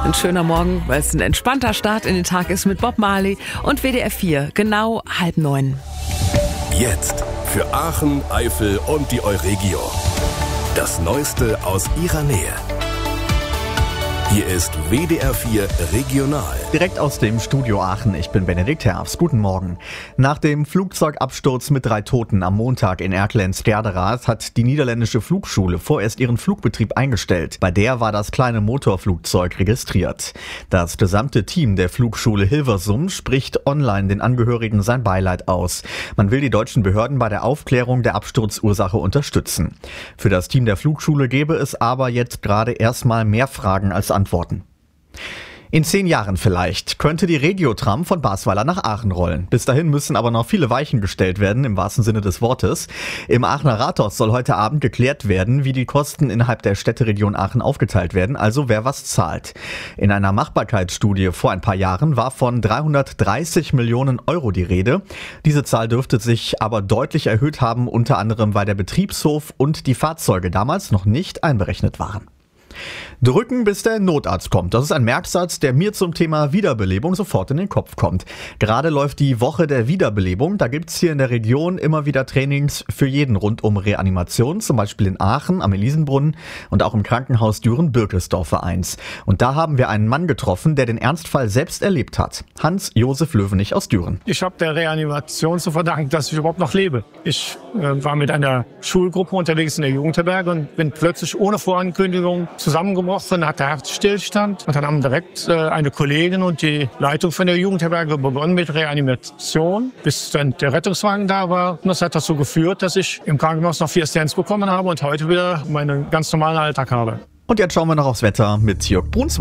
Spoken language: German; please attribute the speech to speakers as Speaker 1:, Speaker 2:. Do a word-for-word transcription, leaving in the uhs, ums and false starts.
Speaker 1: Ein schöner Morgen, weil es ein entspannter Start in den Tag ist mit Bob Marley und W D R vier, genau halb neun.
Speaker 2: Jetzt für Aachen, Eifel und die Euregio. Das Neueste aus ihrer Nähe. Hier ist W D R vier Regional.
Speaker 3: Direkt aus dem Studio Aachen, ich bin Benedikt Herfs. Guten Morgen. Nach dem Flugzeugabsturz mit drei Toten am Montag in Erkelenz-Gerdeраth hat die niederländische Flugschule vorerst ihren Flugbetrieb eingestellt. Bei der war das kleine Motorflugzeug registriert. Das gesamte Team der Flugschule Hilversum spricht online den Angehörigen sein Beileid aus. Man will die deutschen Behörden bei der Aufklärung der Absturzursache unterstützen. Für das Team der Flugschule gäbe es aber jetzt gerade erstmal mehr Fragen als Antworten. In zehn Jahren vielleicht könnte die Regiotram von Basweiler nach Aachen rollen. Bis dahin müssen aber noch viele Weichen gestellt werden, im wahrsten Sinne des Wortes. Im Aachener Rathaus soll heute Abend geklärt werden, wie die Kosten innerhalb der Städteregion Aachen aufgeteilt werden, also wer was zahlt. In einer Machbarkeitsstudie vor ein paar Jahren war von dreihundertdreißig Millionen Euro die Rede. Diese Zahl dürfte sich aber deutlich erhöht haben, unter anderem weil der Betriebshof und die Fahrzeuge damals noch nicht einberechnet waren. Drücken, bis der Notarzt kommt. Das ist ein Merksatz, der mir zum Thema Wiederbelebung sofort in den Kopf kommt. Gerade läuft die Woche der Wiederbelebung. Da gibt's hier in der Region immer wieder Trainings für jeden rund um Reanimation, zum Beispiel in Aachen am Elisenbrunnen und auch im Krankenhaus Düren-Birkelsdorfer eins. Und da haben wir einen Mann getroffen, der den Ernstfall selbst erlebt hat. Hans-Josef Löwenich aus Düren.
Speaker 4: Ich habe der Reanimation zu verdanken, dass ich überhaupt noch lebe. Ich äh, war mit einer Schulgruppe unterwegs in der Jugendherberge und bin plötzlich ohne Vorankündigung zusammengebrochen, hatte Herzstillstand. Und dann haben direkt äh, eine Kollegin und die Leitung von der Jugendherberge begonnen mit Reanimation, bis dann der Rettungswagen da war. Und das hat dazu geführt, dass ich im Krankenhaus noch vier Stents bekommen habe und heute wieder meinen ganz normalen Alltag habe.
Speaker 3: Und jetzt schauen wir noch aufs Wetter mit Jörg Brunsweiler.